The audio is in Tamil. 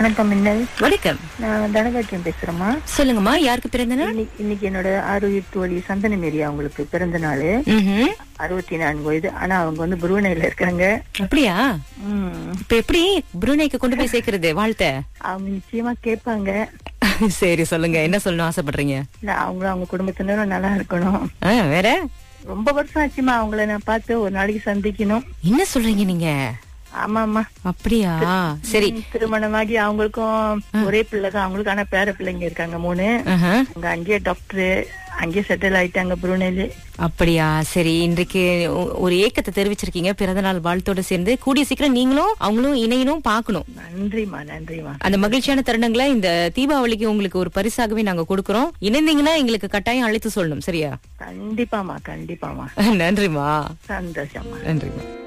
வணக்கம் மின்னல். வணக்கம். நான் தனபாக்கியம் பேசுறேம்மா. சொல்லுங்கம்மா, யாருக்கு பிறந்த நாள்? இன்னைக்கு என்னோட ஆரோக்கிய தோழி சந்தன மேரி அவங்களுக்கு பிறந்த நாள். 64 வயது. ஆனா அவங்க வந்து புருவனையில இருக்காங்க. அப்படியா? இப்ப எப்படி புருனைக்கு கொண்டு போய் சேர்க்கறது வாழ்த்த? அவங்க நிச்சயமா கேட்பாங்க. சரி, சொல்லுங்க, என்ன சொல்லணும் ஆசைப்படுறீங்க? அவங்க குடும்பத்தினரும் நல்லா இருக்கணும். வேற ரொம்ப வருஷம் ஆச்சுமா அவங்கள நான் பார்த்து ஒரு நாளைக்கு சந்திக்கணும். என்ன சொல்றீங்க நீங்க? ஆமாமா. அப்படியா? சரி. திருமணமாகி அவங்களுக்கும் ஒரே பிள்ளைதான். அவங்களுக்கு ஆனா பேர பிள்ளைங்க இருக்காங்க 3. அவங்க அங்கேயே டாக்டர், அங்கேயே செட்டில் ஆயிட்டாங்க புருனேல. அப்படியா? சரி, இன்றைக்கு ஒரு ஏக்கத்தை தெரிவிச்சிருக்கீங்க பிறந்த நாள் வாழ்த்தோட சேர்ந்து. கூடிய சீக்கிரம் நீங்களும் அவங்களும் இணையணும், பாக்கணும். நன்றிமா, நன்றிமா. அந்த மகிழ்ச்சியான தருணங்களை இந்த தீபாவளிக்கு உங்களுக்கு ஒரு பரிசாகவே நாங்க கொடுக்கறோம். இணைந்தீங்கன்னா எங்களுக்கு கட்டாயம் அழைத்து சொல்லணும், சரியா? கண்டிப்பாமா, கண்டிப்பாமா. நன்றிமா. சந்தோஷமா. நன்றிமா.